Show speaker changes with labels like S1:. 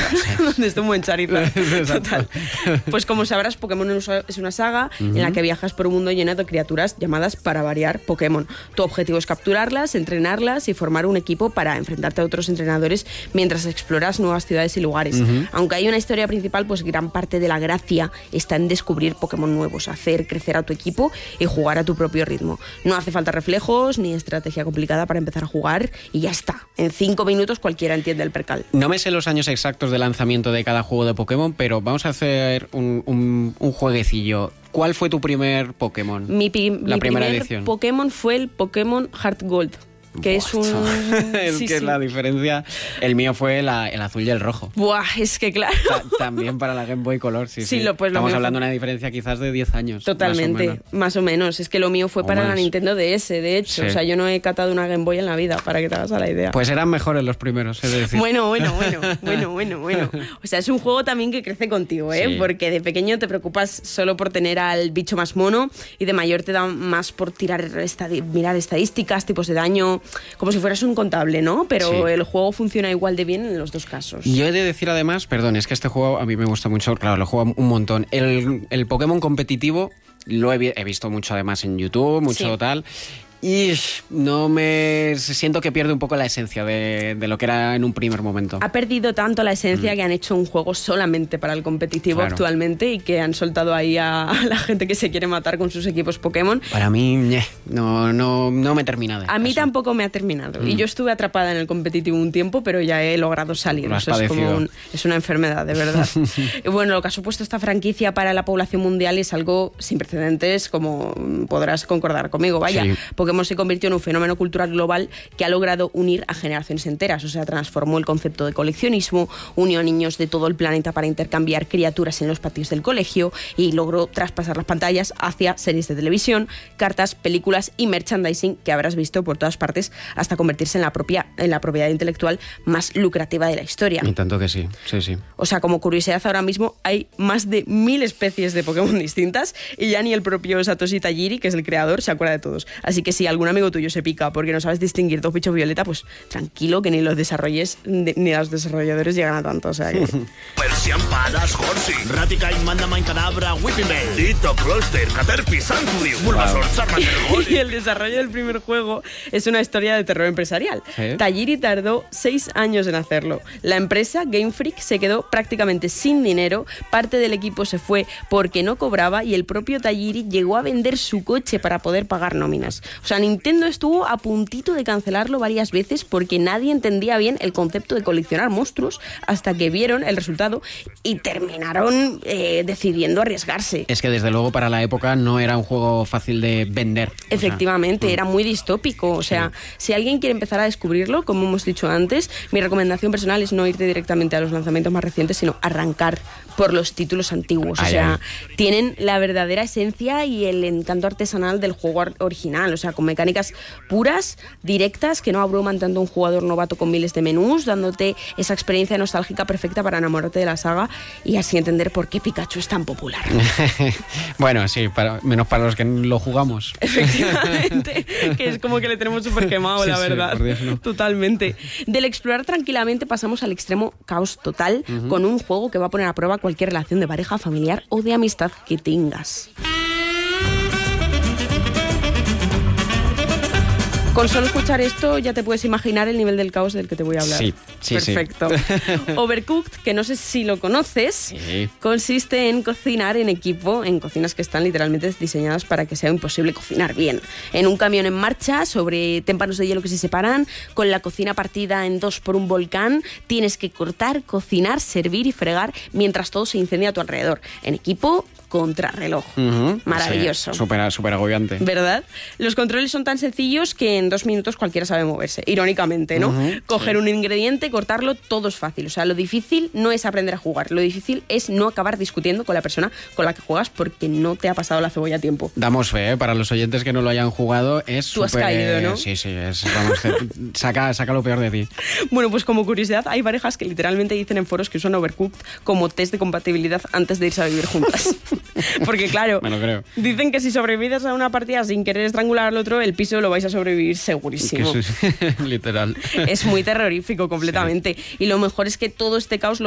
S1: donde está un buen Charizard. Total. Pues como sabrás, Pokémon es una saga en la que viajas por un mundo lleno de criaturas llamadas, para variar, Pokémon. Tu objetivo es capturarlas, entrenarlas y formar un equipo para enfrentarte a otros entrenadores mientras exploras nuevas ciudades y lugares. Aunque hay una historia principal, pues gran parte de la gracia está en descubrir Pokémon nuevos, hacer crecer a tu equipo y jugar a tu propio ritmo. No hace falta reflejos ni estrategia complicada para empezar a jugar y ya está. En 5 minutos cualquiera entiende el percal.
S2: No me sé los años exactos de lanzamiento de cada juego de Pokémon, pero vamos a hacer un jueguecillo. ¿Cuál fue tu primer Pokémon?
S1: Mi
S2: primera
S1: primer
S2: edición.
S1: Pokémon fue el Pokémon Heart Gold, que es un...
S2: Es la diferencia. El mío fue el azul y el rojo.
S1: Buah, es que claro.
S2: También para la Game Boy Color, sí.
S1: Estamos
S2: hablando de una diferencia quizás de 10 años.
S1: Totalmente, más o menos. Es que lo mío fue para la Nintendo DS, de hecho.
S2: Sí.
S1: O sea, yo no he catado una Game Boy en la vida, para que te hagas a la idea.
S2: Pues eran mejores los primeros, es decir.
S1: Bueno. O sea, es un juego también que crece contigo, ¿eh?
S2: Sí.
S1: Porque de pequeño te preocupas solo por tener al bicho más mono y de mayor te da más por mirar estadísticas, tipos de daño, como si fueras un contable, ¿no? Pero
S2: Sí.
S1: el juego funciona igual de bien en los dos casos.
S2: Yo he de decir además, perdón, es que este juego a mí me gusta mucho, claro, lo juego un montón. El Pokémon competitivo lo he visto mucho además en YouTube, mucho tal. Y siento que pierde un poco la esencia de lo que era en un primer momento.
S1: Ha perdido tanto la esencia que han hecho un juego solamente para el competitivo actualmente y que han soltado ahí a la gente que se quiere matar con sus equipos Pokémon.
S2: Para mí, no me termina de
S1: A mí tampoco me ha terminado. Y yo estuve atrapada en el competitivo un tiempo, pero ya he logrado salir.
S2: Lo has
S1: es
S2: padecido.
S1: es una enfermedad, de verdad. Y bueno, lo que ha supuesto esta franquicia para la población mundial es algo sin precedentes, como podrás concordar conmigo. Vaya,
S2: Sí.
S1: Pokémon se convirtió en un fenómeno cultural global que ha logrado unir a generaciones enteras. O sea, transformó el concepto de coleccionismo, unió a niños de todo el planeta para intercambiar criaturas en los patios del colegio y logró traspasar las pantallas hacia series de televisión, cartas, películas y merchandising que habrás visto por todas partes hasta convertirse en la propiedad intelectual más lucrativa de la historia.
S2: Y tanto que sí.
S1: O sea, como curiosidad, ahora mismo hay más de 1000 especies de Pokémon distintas y ya ni el propio Satoshi Tajiri, que es el creador, se acuerda de todos. Así que si algún amigo tuyo se pica porque no sabes distinguir dos bichos violeta, pues tranquilo, que ni los desarrolladores llegan a tanto. O sea que...
S3: Persian Padas, Horsey, Raticate, Mandamine, Kadabra, Whipping Bell, Ditto, Cloyster, Caterpie, Sansudi, Bulbasaur, Charmander,
S1: Y el desarrollo del primer juego es una historia de terror empresarial.
S2: ¿Sí?
S1: Tajiri tardó 6 años en hacerlo. La empresa Game Freak se quedó prácticamente sin dinero, parte del equipo se fue porque no cobraba y el propio Tajiri llegó a vender su coche para poder pagar nóminas. O sea, Nintendo estuvo a puntito de cancelarlo varias veces porque nadie entendía bien el concepto de coleccionar monstruos hasta que vieron el resultado y terminaron decidiendo arriesgarse.
S2: Es que desde luego para la época no era un juego fácil de vender.
S1: Efectivamente, era muy distópico. O sea, si alguien quiere empezar a descubrirlo, como hemos dicho antes, mi recomendación personal es no irte directamente a los lanzamientos más recientes, sino arrancar por los títulos antiguos. O sea, tienen la verdadera esencia y el encanto artesanal del juego original. O sea, con mecánicas puras, directas, que no abruman tanto a un jugador novato con miles de menús, dándote esa experiencia nostálgica perfecta para enamorarte de la saga y así entender por qué Pikachu es tan popular.
S2: Bueno, sí, menos para los que lo jugamos.
S1: Efectivamente, que es como que le tenemos súper quemado, la verdad.
S2: Por Dios, no.
S1: Totalmente. Del explorar tranquilamente pasamos al extremo caos total con un juego que va a poner a prueba cualquier relación de pareja, familiar o de amistad que tengas. Con solo escuchar esto ya te puedes imaginar el nivel del caos del que te voy a hablar.
S2: Sí.
S1: Perfecto. Overcooked, que no sé si lo conoces, consiste en cocinar en equipo, en cocinas que están literalmente diseñadas para que sea imposible cocinar bien. En un camión en marcha, sobre témpanos de hielo que se separan, con la cocina partida en dos por un volcán, tienes que cortar, cocinar, servir y fregar mientras todo se incendia a tu alrededor. En equipo, contrarreloj. Maravilloso.
S2: Sí, súper agobiante.
S1: ¿Verdad? Los controles son tan sencillos que en 2 minutos cualquiera sabe moverse, irónicamente, ¿no? Coger un ingrediente, cortarlo, todo es fácil. O sea, lo difícil no es aprender a jugar, lo difícil es no acabar discutiendo con la persona con la que juegas porque no te ha pasado la cebolla a tiempo.
S2: Damos fe, para los oyentes que no lo hayan jugado, es
S1: Tú has caído, ¿no?
S2: Sí, vamos, saca lo peor de ti.
S1: Bueno, pues como curiosidad, hay parejas que literalmente dicen en foros que usan Overcooked como test de compatibilidad antes de irse a vivir juntas. Porque claro,
S2: me lo creo.
S1: Dicen que si sobrevives a una partida sin querer estrangular al otro, el piso lo vais a sobrevivir segurísimo.
S2: Literal.
S1: Es muy terrorífico completamente. Sí. Y lo mejor es que todo este caos